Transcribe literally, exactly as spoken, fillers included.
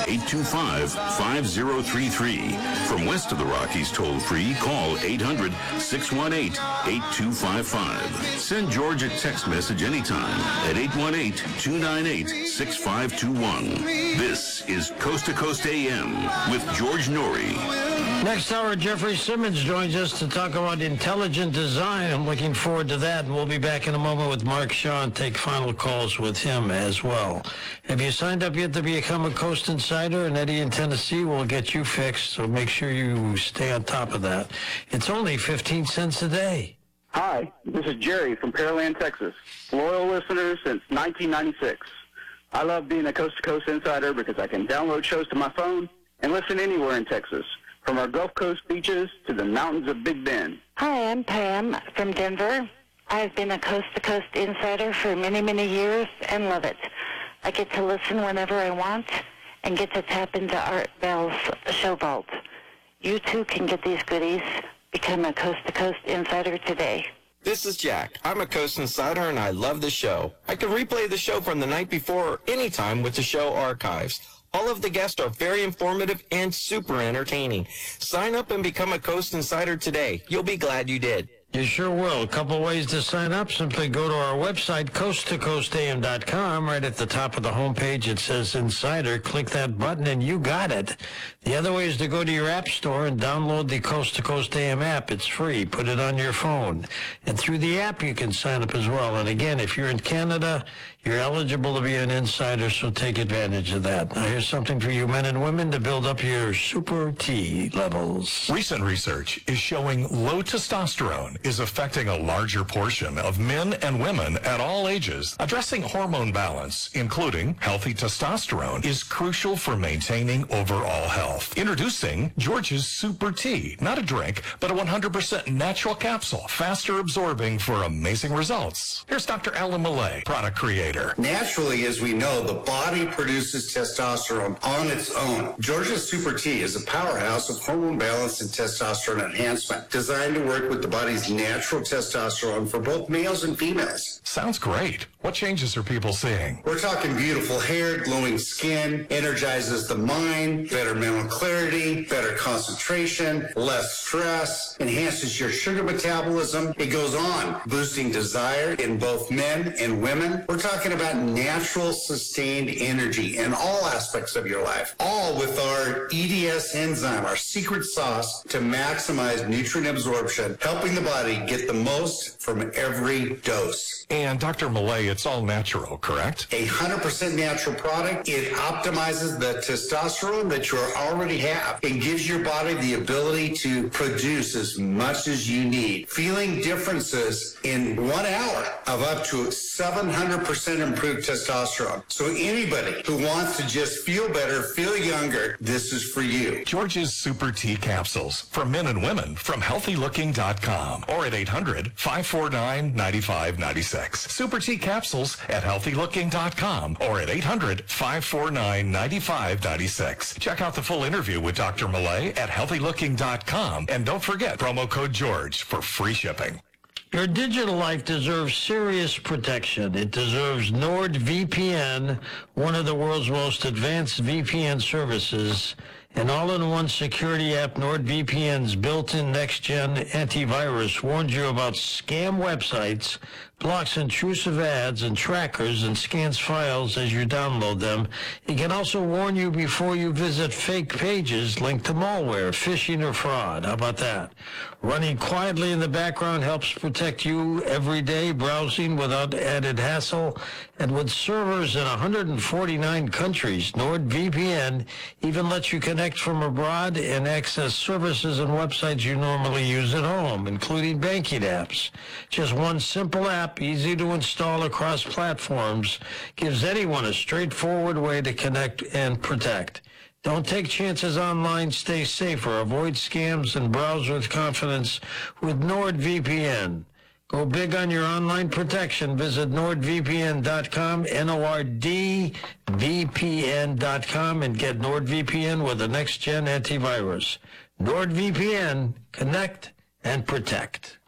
eight two five, five zero three three. From west of the Rockies toll-free, call eight hundred, six one eight, eight two five five. Send George a text message anytime at eight one eight, two nine eight, six five two one. This is Coast to Coast A M with George Norrie. Next hour, Jeffrey Simmons joins us to talk about intelligent design. I'm looking forward to that, and we'll be back in a moment with Mark Shaw and take final calls with him as well. Have you signed up yet to become a Coast Insider? And Eddie in Tennessee will get you fixed, so make sure you stay on top of that. It's only fifteen cents a day. Hi, this is Jerry from Pearland, Texas. Loyal listener since nineteen ninety-six. I love being a Coast to Coast Insider because I can download shows to my phone and listen anywhere in Texas, from our Gulf Coast beaches to the mountains of Big Bend. Hi, I'm Pam from Denver. I've been a Coast to Coast Insider for many, many years and love it. I get to listen whenever I want and get to tap into Art Bell's show vault. You too can get these goodies. Become a Coast to Coast Insider today. This is Jack. I'm a Coast Insider and I love the show. I can replay the show from the night before or anytime with the show archives. All of the guests are very informative and super entertaining. Sign up and become a Coast Insider today. You'll be glad you did. You sure will. A couple ways to sign up. Simply go to our website, coast to coast a m dot com. Right at the top of the homepage, it says Insider. Click that button, and you got it. The other way is to go to your app store and download the Coast to Coast A M app. It's free. Put it on your phone. And through the app, you can sign up as well. And again, if you're in Canada, you're eligible to be an insider, so take advantage of that. Now, here's something for you men and women to build up your Super T levels. Recent research is showing low testosterone is affecting a larger portion of men and women at all ages. Addressing hormone balance, including healthy testosterone, is crucial for maintaining overall health. Introducing George's Super T. Not a drink, but a one hundred percent natural capsule, faster absorbing for amazing results. Here's Doctor Alan Millay, product creator. Naturally, as we know, the body produces testosterone on its own. George's Super T is a powerhouse of hormone balance and testosterone enhancement, designed to work with the body's natural testosterone for both males and females. Sounds great. What changes are people seeing? We're talking beautiful hair, glowing skin, energizes the mind, better mental clarity, better concentration, less stress, enhances your sugar metabolism. It goes on, boosting desire in both men and women. We're talking about natural, sustained energy in all aspects of your life, all with our E D S enzyme, our secret sauce to maximize nutrient absorption, helping the body get the most from every dose. And Doctor Millay, it's all natural, correct? A one hundred percent natural product. It optimizes the testosterone that you already have and gives your body the ability to produce as much as you need. Feeling differences in one hour of up to seven hundred percent improved testosterone. So anybody who wants to just feel better, feel younger, this is for you. George's Super T capsules for men and women from healthy looking dot com or at eight hundred, five four nine, nine five nine six. Super T capsules at healthy looking dot com or at eight hundred, five four nine, nine five nine six. Check out the full interview with Doctor Millay at healthy looking dot com and don't forget promo code George for free shipping. Your digital life deserves serious protection. It deserves NordVPN, one of the world's most advanced V P N services. An all-in-one security app, NordVPN's built-in next-gen antivirus warns you about scam websites, blocks intrusive ads and trackers, and scans files as you download them. It can also warn you before you visit fake pages linked to malware, phishing, or fraud. How about that? Running quietly in the background helps protect you every day, browsing without added hassle. And with servers in one hundred forty-nine countries, NordVPN even lets you connect from abroad and access services and websites you normally use at home, including banking apps. Just one simple app, easy to install across platforms, gives anyone a straightforward way to connect and protect. Don't take chances online. Stay safer. Avoid scams and browse with confidence with NordVPN. Go big on your online protection. Visit nord v p n dot com, N O R D V P N dot com, and get NordVPN with the next-gen antivirus. NordVPN, connect and protect.